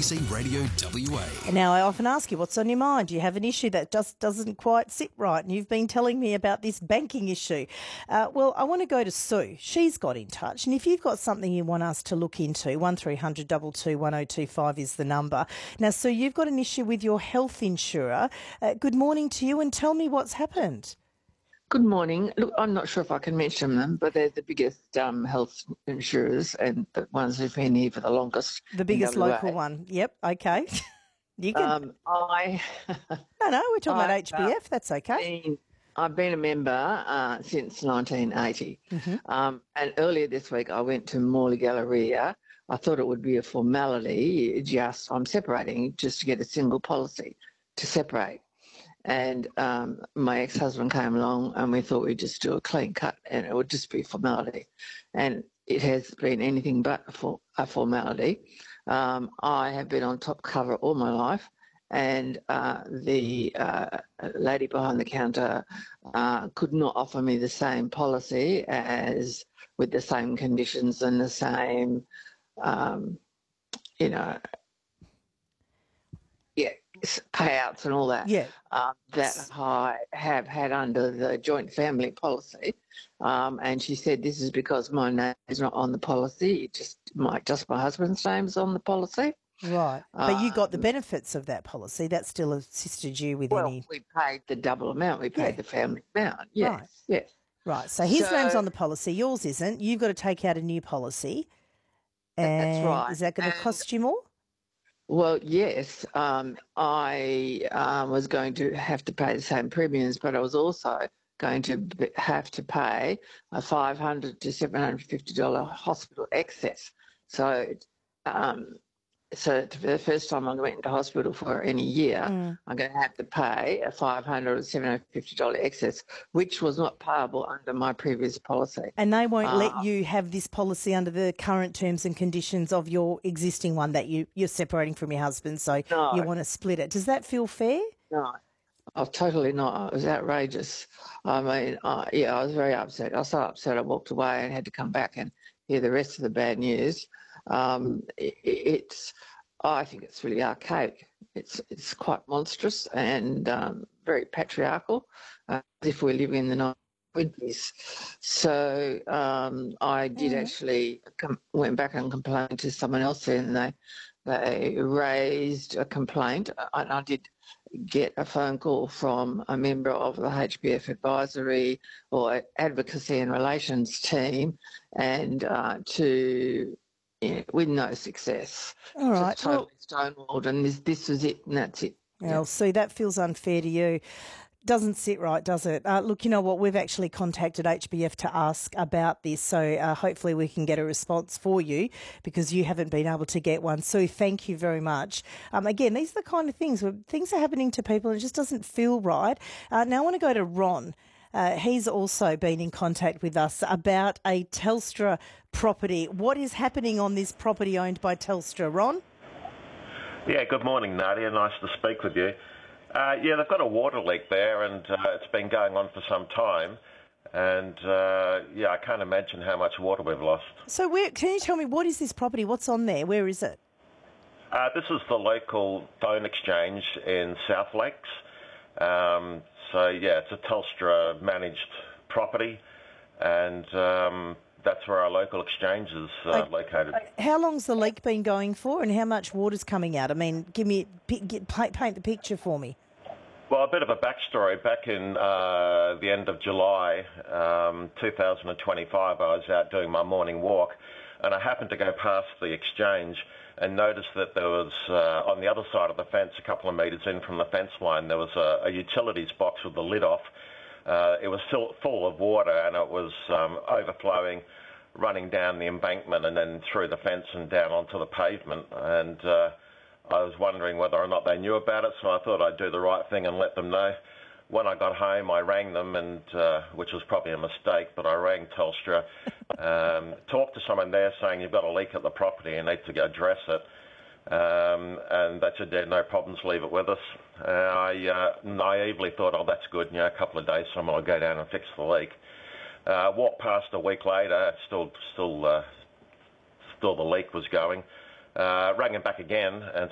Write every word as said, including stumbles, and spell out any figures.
A B C Radio W A. And now I often ask you, what's on your mind? Do you have an issue that just doesn't quite sit right? And you've been telling me about this banking issue. Uh, well, I want to go to Sue. She's got in touch. And if you've got something you want us to look into, one three hundred two two one oh two five is the number. Now, Sue, you've got an issue with your health insurer. Uh, good morning to you, and tell me what's happened. Good morning. Look, I'm not sure if I can mention them, but they're the biggest um, health insurers and the ones who've been here for the longest. The biggest local one. Yep, okay. You can. Um, I. no, no, we're talking I, about H B F. Uh, That's okay. Been, I've been a member uh, since nineteen eighty. Mm-hmm. Um, and earlier this week I went to Morley Galleria. I thought it would be a formality, just I'm separating, just to get a single policy to separate. And um, my ex-husband came along and we thought we'd just do a clean cut and it would just be formality. And it has been anything but a, for, a formality. Um, I have been on top cover all my life, and uh, the uh, lady behind the counter uh, could not offer me the same policy as with the same conditions and the same, um, you know, yeah, payouts and all that. Yeah. Um, that I have had under the joint family policy. Um, and she said this is because my name is not on the policy. It just my just my husband's name's on the policy. Right. But you got the Um, benefits of that policy. That still assisted you with Well, any... we paid the double amount. We paid Yeah. the family amount. Yes, Right. yes. Right. So his So- name's on the policy. Yours isn't. You've got to take out a new policy. And That's right. is that going to And- cost you more? Well, yes, um, I um, was going to have to pay the same premiums, but I was also going to b- have to pay a five hundred to seven hundred fifty dollars hospital excess. So, um, so for the first time I went into hospital for any year, Mm. I'm going to have to pay a five hundred or seven hundred fifty dollars excess, which was not payable under my previous policy. And they won't Uh, let you have this policy under the current terms and conditions of your existing one that you, you're separating from your husband, so No. you want to split it. Does that feel fair? No, oh, totally not. It was outrageous. I mean, uh, yeah, I was very upset. I was so upset I walked away and had to come back and hear the rest of the bad news. Um, it, it's, I think it's really archaic. It's it's quite monstrous and um, very patriarchal, uh, as if we live in the nineteen twenties. So um, I did Mm. actually com- went back and complained to someone else, and they they raised a complaint, and I did get a phone call from a member of the H B F advisory or advocacy and relations team, and uh, to yeah, with no success. All right. So totally stonewalled, and this this was it, and that's it. Well, see, that feels unfair to you. Doesn't sit right, does it? Uh, look, you know what? We've actually contacted H B F to ask about this, so uh, hopefully we can get a response for you because you haven't been able to get one. So thank you very much. Um, again, these are the kind of things where things are happening to people and it just doesn't feel right. Uh, now I want to go to Ron. Uh, he's also been in contact with us about a Telstra property. What is happening on this property owned by Telstra, Ron? Yeah, good morning, Nadia. Nice to speak with you. Uh, yeah, they've got a water leak there, and uh, it's been going on for some time. And, uh, yeah, I can't imagine how much water we've lost. So where, can you tell me, what is this property? What's on there? Where is it? Uh, this is the local phone exchange in South Lakes. Um, so, yeah, it's a Telstra-managed property, and um, that's where our local exchange is uh, Okay. located. How long's the leak been going for, and how much water's coming out? I mean, give me p- get, paint, paint the picture for me. Well, a bit of a backstory. Back in uh, the end of July um, two thousand twenty-five, I was out doing my morning walk, and I happened to go past the exchange and noticed that there was, uh, on the other side of the fence, a couple of metres in from the fence line, there was a, a utilities box with the lid off. Uh, it was still full of water, and it was um, overflowing, running down the embankment and then through the fence and down onto the pavement. And uh, I was wondering whether or not they knew about it, so I thought I'd do the right thing and let them know. When I got home, I rang them, and uh, which was probably a mistake, but I rang Telstra, um, talked to someone there saying, you've got a leak at the property, you need to go address it. Um, and they said, yeah, no problems, leave it with us. Uh, I uh, naively thought, oh, that's good, you know, a couple of days, someone will go down and fix the leak. Uh, walked past a week later, still, still, uh, still the leak was going. Uh, rang him back again and